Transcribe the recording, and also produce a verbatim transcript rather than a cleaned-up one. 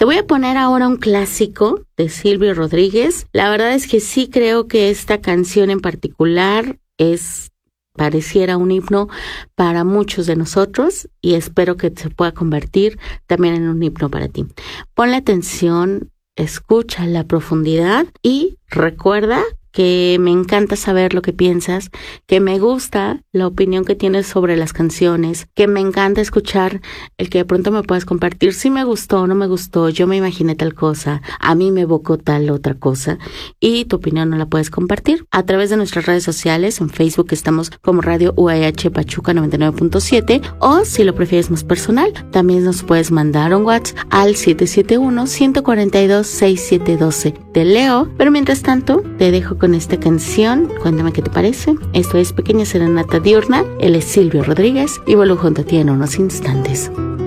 Te voy a poner ahora un clásico de Silvio Rodríguez. La verdad es que sí creo que esta canción en particular es, pareciera un himno para muchos de nosotros y espero que se pueda convertir también en un himno para ti. Ponle atención, escucha la profundidad y recuerda que me encanta saber lo que piensas, que me gusta la opinión que tienes sobre las canciones, que me encanta escuchar el que de pronto me puedas compartir si me gustó o no me gustó, yo me imaginé tal cosa, a mí me evocó tal otra cosa y tu opinión no la puedes compartir a través de nuestras redes sociales. En Facebook estamos como Radio U A H Pachuca noventa y nueve punto siete o si lo prefieres más personal, también nos puedes mandar un WhatsApp al siete siete uno, uno cuatro dos, seis siete uno dos. Te leo, pero mientras tanto te dejo con con esta canción. Cuéntame qué te parece. Esto es Pequeña Serenata Diurna. Él es Silvio Rodríguez y vuelvo junto a ti en unos instantes.